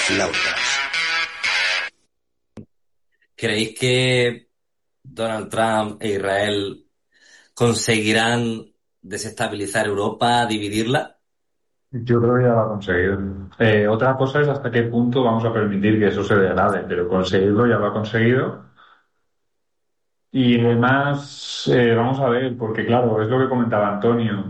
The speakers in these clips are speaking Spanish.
flautas. ¿Creéis que Donald Trump e Israel conseguirán desestabilizar Europa, dividirla? Yo creo que ya lo ha conseguido. Otra cosa es hasta qué punto vamos a permitir que eso se degrade, pero conseguirlo ya lo ha conseguido. Y además, vamos a ver, porque claro, es lo que comentaba Antonio.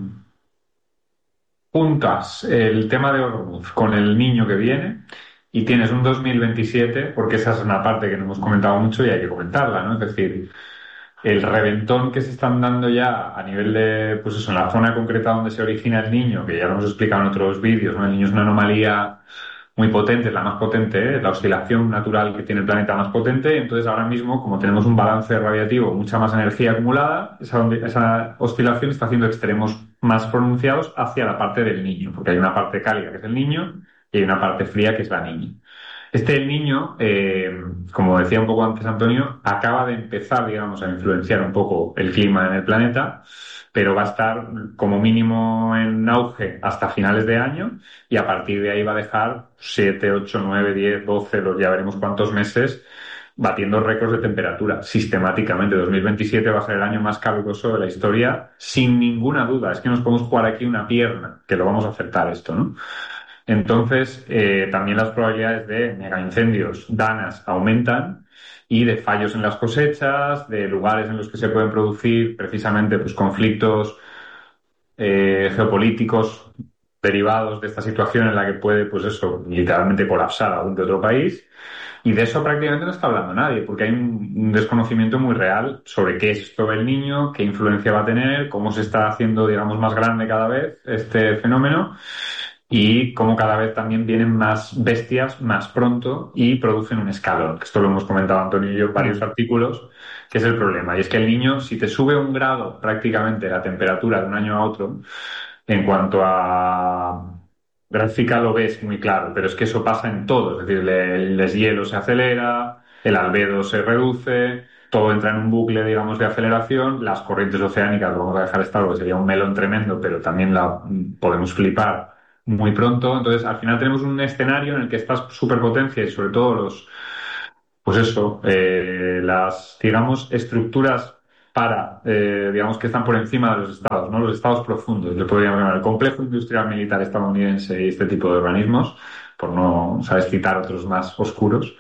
Juntas el tema de Hormuz con el niño que viene y tienes un 2027, porque esa es una parte que no hemos comentado mucho y hay que comentarla, ¿no? Es decir, el reventón que se están dando ya a nivel de, pues eso, en la zona concreta donde se origina el niño, que ya lo hemos explicado en otros vídeos, ¿no? El niño es una anomalía muy potente, es la más potente, ¿eh? La oscilación natural que tiene el planeta más potente. Entonces, ahora mismo, como tenemos un balance radiativo, mucha más energía acumulada, esa oscilación está haciendo extremos más pronunciados hacia la parte del niño, porque hay una parte cálida que es el niño y hay una parte fría que es la niña. El niño, como decía un poco antes Antonio, acaba de empezar, digamos, a influenciar un poco el clima en el planeta, pero va a estar como mínimo en auge hasta finales de año y a partir de ahí va a dejar 7, 8, 9, 10, 12, ya veremos cuántos meses, batiendo récords de temperatura sistemáticamente. 2027 va a ser el año más caluroso de la historia, sin ninguna duda. Es que nos podemos jugar aquí una pierna, que lo vamos a acertar esto, ¿no? Entonces, también las probabilidades de megaincendios, danas, aumentan y de fallos en las cosechas, de lugares en los que se pueden producir precisamente pues, conflictos geopolíticos derivados de esta situación en la que puede, pues eso, literalmente colapsar algún que otro país. Y de eso prácticamente no está hablando nadie, porque hay un desconocimiento muy real sobre qué es esto del niño, qué influencia va a tener, cómo se está haciendo, digamos, más grande cada vez este fenómeno y cómo cada vez también vienen más bestias más pronto y producen un escalón. Esto lo hemos comentado Antonio y yo en varios Mm. artículos, que es el problema. Y es que el niño, si te sube un grado prácticamente la temperatura de un año a otro, en cuanto a gráfica lo ves muy claro, pero es que eso pasa en todo. Es decir, el deshielo se acelera, el albedo se reduce, todo entra en un bucle, digamos, de aceleración. Las corrientes oceánicas, lo vamos a dejar estar, porque sería un melón tremendo, pero también la podemos flipar muy pronto. Entonces, al final tenemos un escenario en el que estas superpotencias y sobre todo pues eso, las, digamos, estructuras digamos, que están por encima de los estados, ¿no? Los estados profundos, le podríamos llamar el complejo industrial militar estadounidense y este tipo de organismos, por no, sabes, citar otros más oscuros,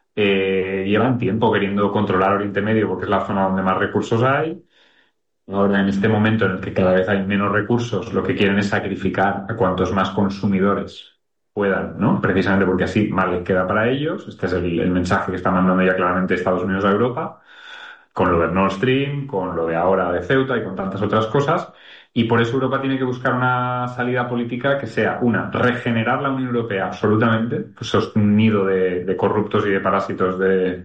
llevan tiempo queriendo controlar Oriente Medio porque es la zona donde más recursos hay. Ahora, en este momento en el que cada vez hay menos recursos, lo que quieren es sacrificar a cuantos más consumidores puedan, ¿no? Precisamente porque así más les queda para ellos. Este es el mensaje que está mandando ya claramente Estados Unidos a Europa, con lo de Nord Stream, con lo de ahora de Ceuta y con tantas otras cosas. Y por eso Europa tiene que buscar una salida política que sea, una, regenerar la Unión Europea absolutamente, pues es un nido de corruptos y de parásitos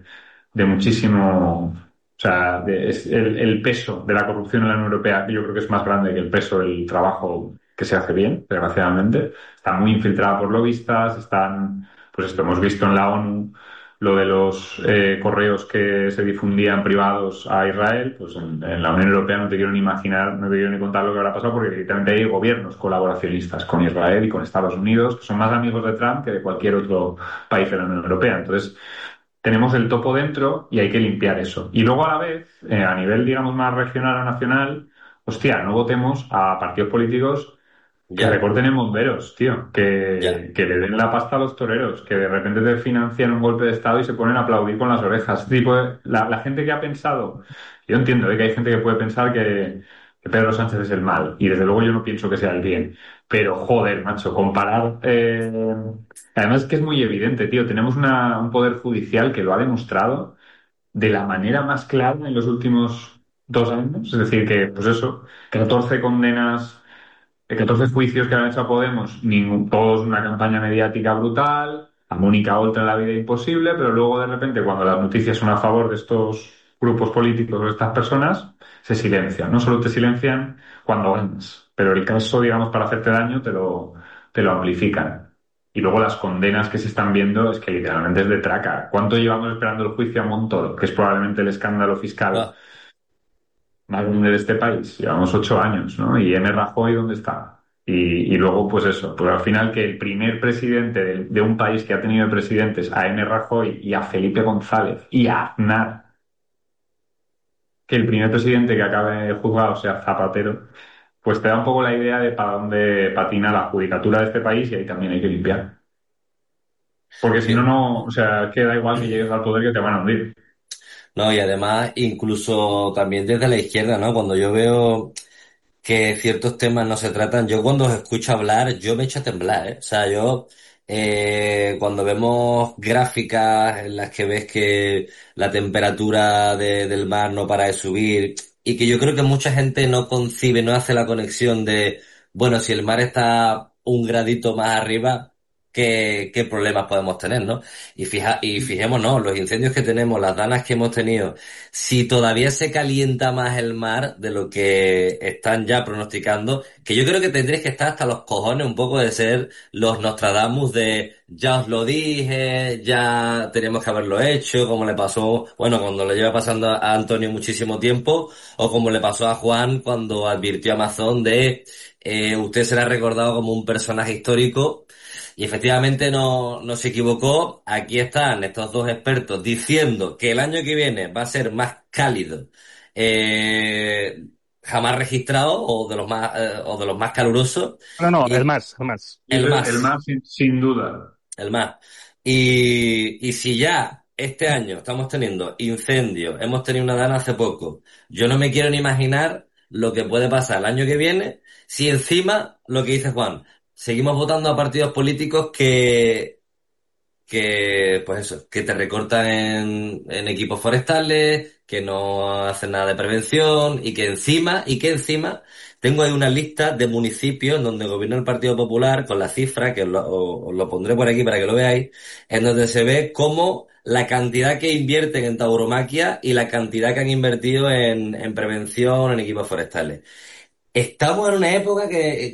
de muchísimo. O sea, es el peso de la corrupción en la Unión Europea, yo creo que es más grande que el peso del trabajo que se hace bien, desgraciadamente. Está muy infiltrada por lobistas, están, pues esto hemos visto en la ONU lo de los correos que se difundían privados a Israel, pues en la Unión Europea no te quiero ni imaginar, no te quiero ni contar lo que habrá pasado, porque directamente hay gobiernos colaboracionistas con Israel y con Estados Unidos, que son más amigos de Trump que de cualquier otro país de la Unión Europea. Entonces, tenemos el topo dentro y hay que limpiar eso. Y luego a la vez, a nivel, digamos, más regional o nacional, hostia, no votemos a partidos políticos que Ya, recorten en bomberos, tío, ya. que le den la pasta a los toreros, que de repente te financian un golpe de Estado y se ponen a aplaudir con las orejas. Tipo, la gente que ha pensado, yo entiendo que hay gente que puede pensar que Pedro Sánchez es el mal, y desde luego yo no pienso que sea el bien, pero joder, macho, comparar... Además es que es muy evidente, tío, tenemos un poder judicial que lo ha demostrado de la manera más clara en los últimos 2 años, es decir, que, pues eso, 14 condenas de 14 juicios que han hecho a Podemos, todos una campaña mediática brutal, a Mónica Oltra en la vida imposible, pero luego de repente cuando las noticias son a favor de estos grupos políticos o de estas personas, se silencian. No solo te silencian cuando ganas, pero el caso, digamos, para hacerte daño te lo amplifican. Y luego las condenas que se están viendo es que literalmente es de traca. ¿Cuánto llevamos esperando el juicio a Montoro, que es probablemente el escándalo fiscal Ah, más grande de este país? Llevamos 8 años, ¿no? ¿Y M. Rajoy dónde está? Y luego, pues eso, pues al final que el primer presidente de un país que ha tenido presidentes a M. Rajoy y a Felipe González y a Aznar, que el primer presidente que acabe juzgado sea Zapatero, pues te da un poco la idea de para dónde patina la judicatura de este país y ahí también hay que limpiar. Porque si no, Yo- no, o sea, queda igual que llegues al poder que te van a hundir. No, y además, incluso también desde la izquierda, ¿no? Cuando yo veo que ciertos temas no se tratan. Yo cuando os escucho hablar, yo me echo a temblar, ¿eh? O sea, yo cuando vemos gráficas en las que ves que la temperatura del mar no para de subir y que yo creo que mucha gente no concibe, no hace la conexión de, bueno, si el mar está un gradito más arriba, ¿qué problemas podemos tener, ¿no? Y fijémonos, los incendios que tenemos, las danas que hemos tenido, si todavía se calienta más el mar de lo que están ya pronosticando, que yo creo que tendréis que estar hasta los cojones un poco de ser los Nostradamus de ya os lo dije, ya teníamos que haberlo hecho, como le pasó, bueno, cuando le lleva pasando a Antonio muchísimo tiempo, o como le pasó a Juan cuando advirtió a Amazon de usted será recordado como un personaje histórico. Y efectivamente no se equivocó. Aquí están estos dos expertos diciendo que el año que viene va a ser más cálido jamás registrado o de los más calurosos No, no, el y más, el más. Y el el más, más, sin duda. el más. Y si ya este año estamos teniendo incendios, hemos tenido una dana hace poco, yo no me quiero ni imaginar lo que puede pasar el año que viene si encima, lo que dice Juan, seguimos votando a partidos políticos pues eso, que te recortan en equipos forestales, que no hacen nada de prevención y que encima tengo ahí una lista de municipios donde gobierna el Partido Popular con la cifra, que os lo pondré por aquí para que lo veáis, en donde se ve cómo la cantidad que invierten en tauromaquia y la cantidad que han invertido en prevención en equipos forestales. Estamos en una época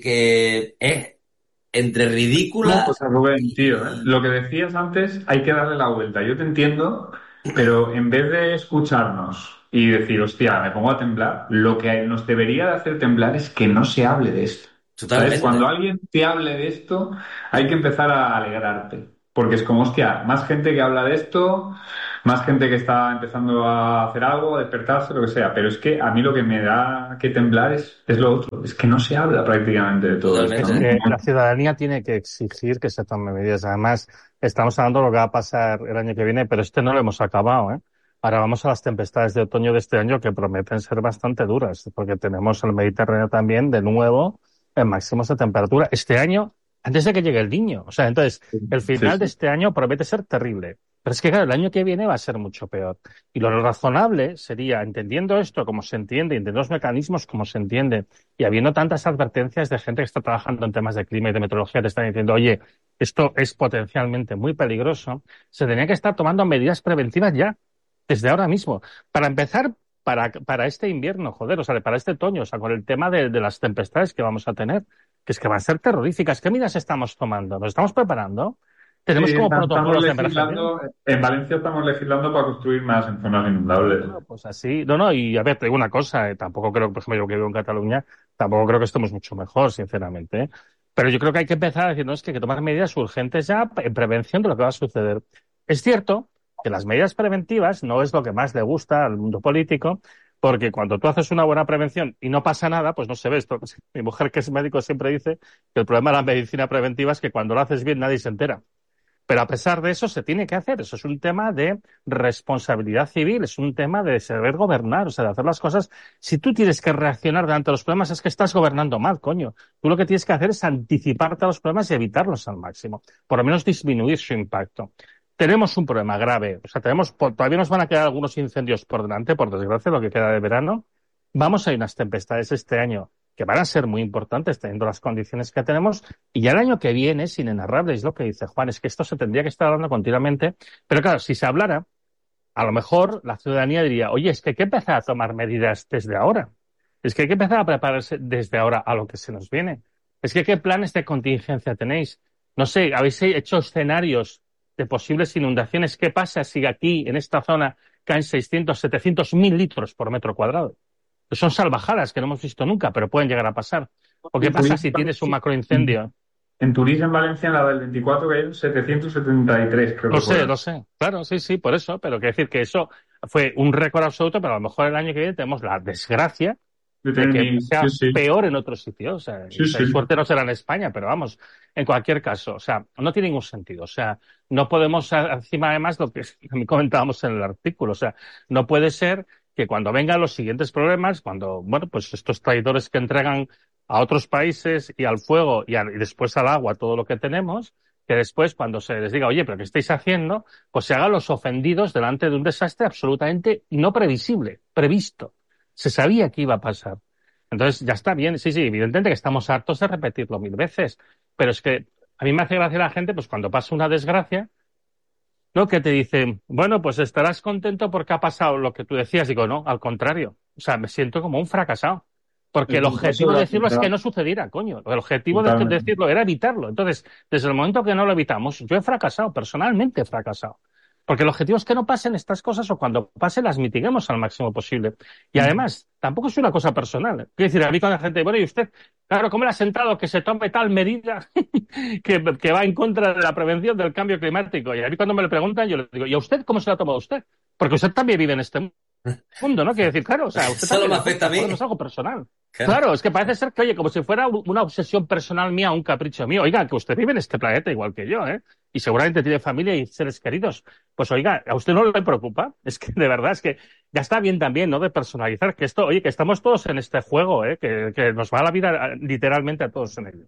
que es entre Una ridícula cosa, Rubén, tío, ¿eh? y... Lo que decías antes, hay que darle la vuelta. Yo te entiendo, pero en vez de escucharnos y decir, hostia, me pongo a temblar, lo que nos debería de hacer temblar es que no se hable de esto. ¿Sabes? Cuando Totalmente. alguien te hable de esto, hay que empezar a alegrarte. Porque es como, hostia, más gente que habla de esto, más gente que está empezando a hacer algo, a despertarse, lo que sea. Pero es que a mí lo que me da que temblar es lo otro. Es que no se habla prácticamente de todo esto, Es Totalmente. ¿no? que la ciudadanía tiene que exigir que se tomen medidas. Además, estamos hablando de lo que va a pasar el año que viene, pero este no lo hemos acabado, ¿eh? Ahora vamos a las tempestades de otoño de este año que prometen ser bastante duras, porque tenemos el Mediterráneo también, de nuevo, en máximos de temperatura. Este año, antes de que llegue el Niño. O sea, entonces, el Sí, final de sí. este año promete ser terrible. Pero es que, claro, el año que viene va a ser mucho peor. Y lo razonable sería, entendiendo esto como se entiende, entendiendo los mecanismos como se entiende, y habiendo tantas advertencias de gente que está trabajando en temas de clima y de meteorología, te están diciendo, oye, esto es potencialmente muy peligroso, se tenía que estar tomando medidas preventivas ya, desde ahora mismo. Para empezar, para este invierno, joder, o sea, para este otoño, o sea, con el tema de las tempestades que vamos a tener, que es que van a ser terroríficas. ¿Qué medidas estamos tomando? ¿Nos estamos preparando? Sí, ¿Tenemos como estamos protocolos de emergencia? legislando, en Valencia estamos legislando para construir más en zonas inundables. Bueno, pues así, no, no, y a ver, te digo una cosa, tampoco creo, por ejemplo, yo que vivo en Cataluña, tampoco creo que estemos mucho mejor, sinceramente, ¿eh? Pero yo creo que hay que empezar a decir, no, es que hay que tomar medidas urgentes ya en prevención de lo que va a suceder. Es cierto que las medidas preventivas no es lo que más le gusta al mundo político, porque cuando tú haces una buena prevención y no pasa nada, pues no se ve esto. Mi mujer, que es médico, siempre dice que el problema de la medicina preventiva es que cuando lo haces bien nadie se entera. Pero a pesar de eso se tiene que hacer. Eso es un tema de responsabilidad civil, es un tema de saber gobernar, o sea, de hacer las cosas. Si tú tienes que reaccionar ante los problemas, es que estás gobernando mal, coño. Tú lo que tienes que hacer es anticiparte a los problemas y evitarlos al máximo. Por lo menos disminuir su impacto. Tenemos un problema grave. O sea, todavía nos van a quedar algunos incendios por delante, por desgracia, lo que queda de verano. Vamos a ir unas tempestades este año que van a ser muy importantes teniendo las condiciones que tenemos. Y ya el año que viene es inenarrable, es lo que dice Juan, es que esto se tendría que estar hablando continuamente. Pero claro, si se hablara, a lo mejor la ciudadanía diría, oye, es que hay que empezar a tomar medidas desde ahora. Es que hay que empezar a prepararse desde ahora a lo que se nos viene. Es que qué planes de contingencia tenéis. No sé, habéis hecho escenarios de posibles inundaciones. ¿Qué pasa si aquí, en esta zona, caen 600, 700, 1000 litros por metro cuadrado? Son salvajadas que no hemos visto nunca, pero pueden llegar a pasar. ¿O qué En pasa Turís, si tienes un en macroincendio? en Turís, en Valencia, en la del 24 cayeron 773, creo que fueron. Lo sé, claro, sí, sí, por eso, pero quiero decir que eso fue un récord absoluto, pero a lo mejor el año que viene tenemos la desgracia De de tener que mil. Sí, sea sí. peor en otro sitio. O sea, y Sí, si sí. hay suerte no será en España, pero vamos, en cualquier caso, o sea, no tiene ningún sentido. O sea, no podemos, encima además, lo que también comentábamos en el artículo, o sea, no puede ser que cuando vengan los siguientes problemas, cuando, bueno, pues estos traidores que entregan a otros países y al fuego y después al agua todo lo que tenemos, que después cuando se les diga, oye, pero ¿qué estáis haciendo? Pues se hagan los ofendidos delante de un desastre absolutamente no previsible, previsto. Se sabía que iba a pasar. Entonces, ya está bien, sí, sí, evidentemente que estamos hartos de repetirlo mil veces, pero es que a mí me hace gracia la gente, pues cuando pasa una desgracia, ¿no? Que te dicen, bueno, pues estarás contento porque ha pasado lo que tú decías. Digo, no, al contrario. O sea, me siento como un fracasado. Porque Es el un paso objetivo de de la decirlo es que sociedad. no sucediera, coño. El objetivo de Totalmente. decirlo era evitarlo. Entonces, desde el momento que no lo evitamos, yo he fracasado, personalmente he fracasado. Porque el objetivo es que no pasen estas cosas o cuando pasen las mitiguemos al máximo posible. Y además, tampoco es una cosa personal. Quiero decir, a mí cuando la gente, bueno, y usted, claro, ¿cómo le ha sentado que se tome tal medida que va en contra de la prevención del cambio climático? Y a mí cuando me lo preguntan, yo le digo, ¿y a usted cómo se lo ha tomado usted? Porque usted también vive en este mundo, ¿no? Quiere decir, claro, o sea, usted Solo también me le afecta a afecta, joder, no es mí. algo personal. Claro. Claro, es que parece ser que, oye, como si fuera una obsesión personal mía, un capricho mío. Oiga, que usted vive en este planeta igual que yo, ¿eh? Y seguramente tiene familia y seres queridos. Pues oiga, ¿a usted no le preocupa? Es que de verdad, es que ya está bien también, ¿no? De personalizar, que esto, oye, que estamos todos en este juego, ¿eh? Que nos va la vida literalmente a todos en ello.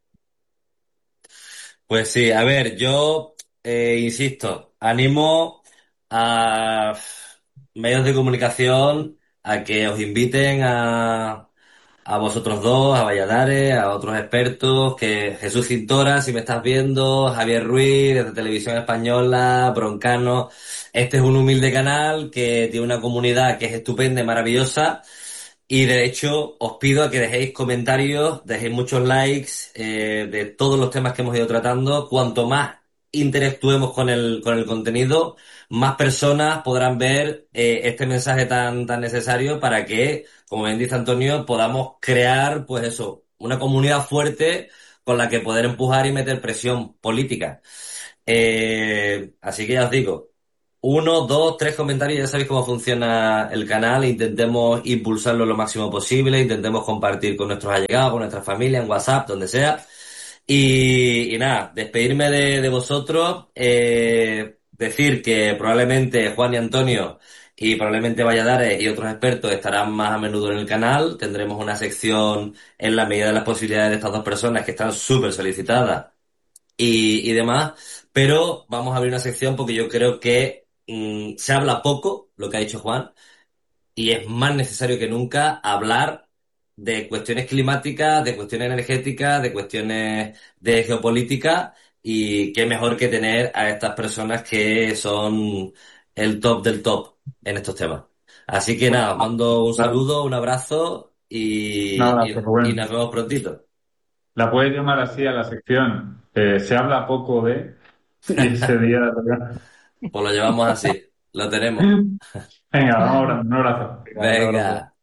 Pues sí, a ver, yo insisto, animo a medios de comunicación a que os inviten a vosotros dos, a Valladares, a otros expertos, que Jesús Cintora, si me estás viendo, Javier Ruiz, desde Televisión Española, Broncano. Este es un humilde canal que tiene una comunidad que es estupenda y maravillosa. Y de hecho, os pido a que dejéis comentarios, dejéis muchos likes de todos los temas que hemos ido tratando. Cuanto más interactuemos con el contenido, más personas podrán ver este mensaje tan necesario para que, como bien dice Antonio, podamos crear, pues eso, una comunidad fuerte con la que poder empujar y meter presión política. Así que ya os digo, uno, dos, tres comentarios, ya sabéis cómo funciona el canal, intentemos impulsarlo lo máximo posible, intentemos compartir con nuestros allegados, con nuestra familia, en WhatsApp, donde sea. Y nada, despedirme de vosotros, decir que probablemente Juan y Antonio y probablemente Valladares y otros expertos estarán más a menudo en el canal. Tendremos una sección en la medida de las posibilidades de estas dos personas que están súper solicitadas y demás, pero vamos a abrir una sección porque yo creo que se habla poco, lo que ha dicho Juan, y es más necesario que nunca hablar de cuestiones climáticas, de cuestiones energéticas, de cuestiones de geopolítica, y qué mejor que tener a estas personas que son el top del top en estos temas. Así que nada, os mando un saludo, un abrazo Un abrazo, y nos Rubén. vemos prontito. La puedes llamar así a la sección. Se habla poco de. Y ese día. Pues lo llevamos así, lo tenemos. Venga, vamos, un abrazo. Venga, un abrazo. Venga.